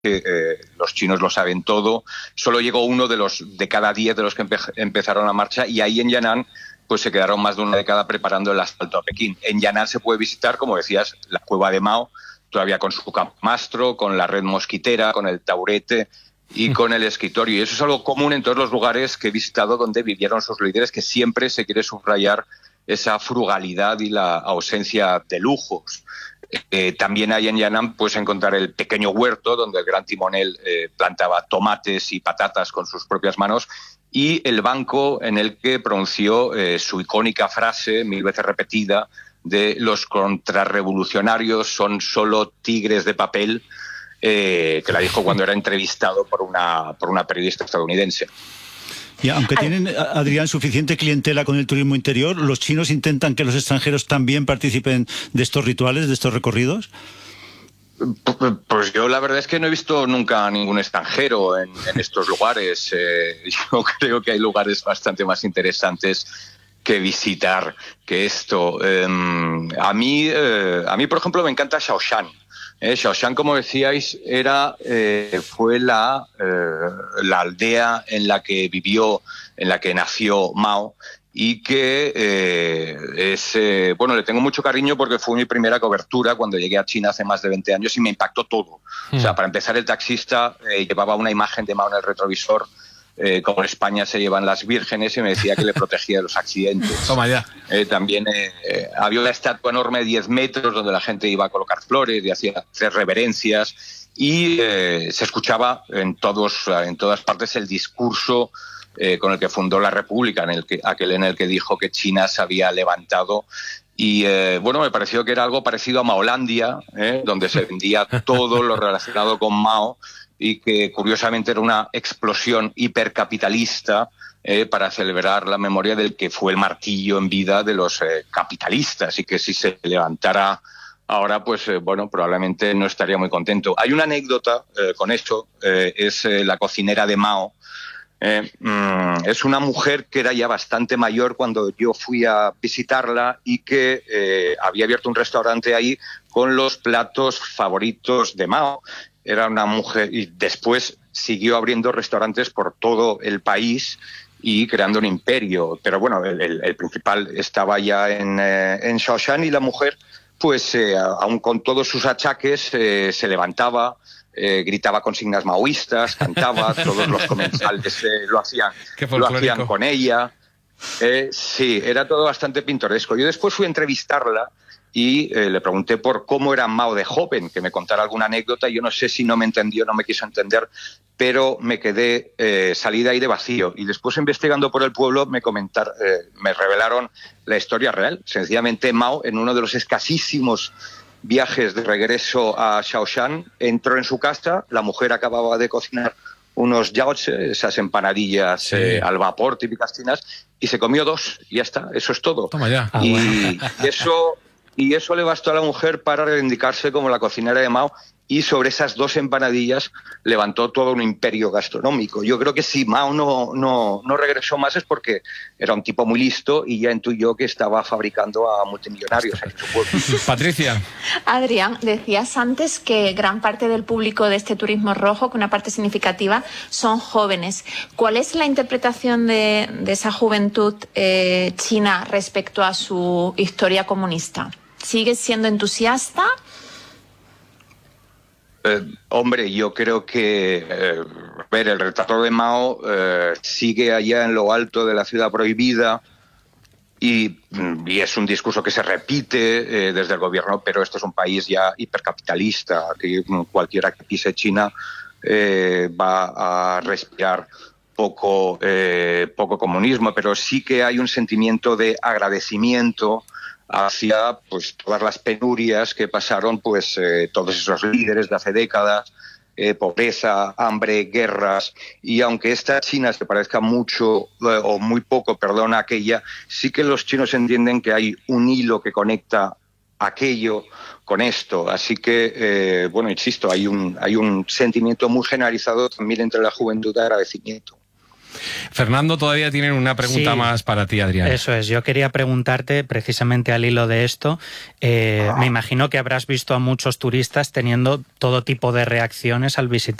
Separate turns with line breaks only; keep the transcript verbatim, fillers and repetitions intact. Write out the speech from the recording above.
que eh, los chinos lo saben todo. Solo llegó uno de los de cada diez de los que empe empezaron la marcha, y ahí en Yan'an pues se quedaron más de una década preparando el asalto a Pekín. En Yan'an se puede visitar, como decías, la cueva de Mao, todavía con su camastro, con la red mosquitera, con el taburete y con el escritorio. Y eso es algo común en todos los lugares que he visitado donde vivieron sus líderes, que siempre se quiere subrayar esa frugalidad y la ausencia de lujos. Eh, también hay en Yan'an puedes encontrar el pequeño huerto donde el gran timonel eh, plantaba tomates y patatas con sus propias manos, y el banco en el que pronunció eh, su icónica frase, mil veces repetida, de los contrarrevolucionarios son solo tigres de papel, eh, que la dijo cuando era entrevistado por una, por una periodista estadounidense.
Y aunque tienen, Adrián, suficiente clientela con el turismo interior, ¿los chinos intentan que los extranjeros también participen de estos rituales, de estos recorridos?
Pues yo la verdad es que no he visto nunca a ningún extranjero en, en estos lugares. Eh, yo creo que hay lugares bastante más interesantes que visitar que esto. Eh, a mí, eh, a mí, por ejemplo, me encanta Shaoshan. Eh, Shaoshan, como decíais, era, eh, fue la, eh, la aldea en la que vivió, en la que nació Mao, y que eh, es, eh, bueno, le tengo mucho cariño porque fue mi primera cobertura cuando llegué a China hace más de veinte años y me impactó todo. Mm. O sea, para empezar, el taxista eh, llevaba una imagen de Mao en el retrovisor, Eh, como en España se llevan las vírgenes, y me decía que le protegía de los accidentes.
Toma ya.
Eh, también eh, eh, había una estatua enorme de diez metros donde la gente iba a colocar flores y hacía hacer reverencias, y eh, se escuchaba en, todos, en todas partes el discurso eh, con el que fundó la República, en el que, aquel en el que dijo que China se había levantado. Y eh, bueno, me pareció que era algo parecido a Maolandia, eh, donde se vendía todo lo relacionado con Mao, y que curiosamente era una explosión hipercapitalista eh, para celebrar la memoria del que fue el martillo en vida de los eh, capitalistas, y que si se levantara ahora, pues eh, bueno, probablemente no estaría muy contento. Hay una anécdota eh, con esto, eh, es eh, la cocinera de Mao. Eh, mm, es una mujer que era ya bastante mayor cuando yo fui a visitarla, y que eh, había abierto un restaurante ahí con los platos favoritos de Mao. Era una mujer, y después siguió abriendo restaurantes por todo el país y creando un imperio. Pero bueno, el, el, el principal estaba ya en, eh, en Shaoshan, y la mujer, pues eh, aun con todos sus achaques, eh, se levantaba, eh, gritaba consignas maoístas, cantaba, todos los comensales eh, lo hacían, lo hacían con ella. Eh, sí, era todo bastante pintoresco. Yo después fui a entrevistarla y eh, le pregunté por cómo era Mao de joven, que me contara alguna anécdota. Yo no sé si no me entendió o no me quiso entender, pero me quedé eh, salida ahí de vacío. Y después, investigando por el pueblo, me, comentar, eh, me revelaron la historia real. Sencillamente, Mao, en uno de los escasísimos viajes de regreso a Shaoshan, entró en su casa, la mujer acababa de cocinar unos yaozi, esas empanadillas sí. eh, al vapor típicas chinas, y se comió dos, y ya está, eso es todo.
Toma ya.
Y, y eso... Y eso le bastó a la mujer para reivindicarse como la cocinera de Mao, y sobre esas dos empanadillas levantó todo un imperio gastronómico. Yo creo que si Mao no, no, no regresó más es porque era un tipo muy listo y ya intuyó que estaba fabricando a multimillonarios en su pueblo.
Patricia.
Adrián, decías antes que gran parte del público de este turismo rojo, que una parte significativa, son jóvenes. ¿Cuál es la interpretación de, de esa juventud eh, china respecto a su historia comunista? ¿Sigues siendo entusiasta?
Eh, hombre, yo creo que eh, ver, el retrato de Mao eh, sigue allá en lo alto de la ciudad prohibida, y, y es un discurso que se repite eh, desde el gobierno, pero este es un país ya hipercapitalista, que cualquiera que pise China eh, va a respirar poco, eh, poco comunismo, pero sí que hay un sentimiento de agradecimiento hacia pues todas las penurias que pasaron pues eh, todos esos líderes de hace décadas, eh, pobreza, hambre, guerras, y aunque esta China se parezca mucho eh, o muy poco, perdón, a aquella, sí que los chinos entienden que hay un hilo que conecta aquello con esto, así que eh, bueno, insisto, hay un hay un sentimiento muy generalizado también entre la juventud de agradecimiento.
Fernando, todavía tienen una pregunta
Sí,
más para ti, Adrián.
Eso es, yo quería preguntarte precisamente al hilo de esto, eh, me imagino que habrás visto a muchos turistas teniendo todo tipo de reacciones al visitar